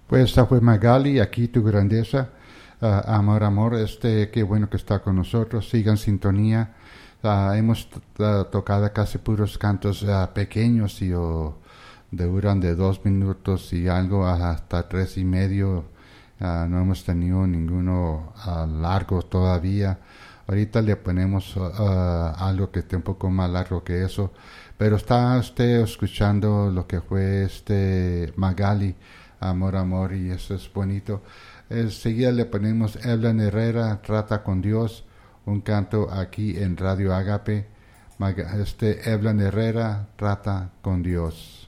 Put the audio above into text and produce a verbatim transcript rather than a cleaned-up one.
Pues esta fue Magali, aquí tu grandeza. Ah, amor, amor, este, qué bueno que está con nosotros. Sigan sintonía. Ah, hemos t- ah, tocado casi puros cantos ah, pequeños y o, duran de dos minutos y algo hasta tres y medio. Ah, no hemos tenido ninguno ah, largo todavía. Ahorita le ponemos ah, algo que esté un poco más largo que eso. Pero está usted escuchando lo que fue este Magali, Amor, Amor, y eso es bonito. Enseguida le ponemos Evelyn Herrera, Trata con Dios, un canto aquí en Radio Agape. Maga- Este Evelyn Herrera, Trata con Dios.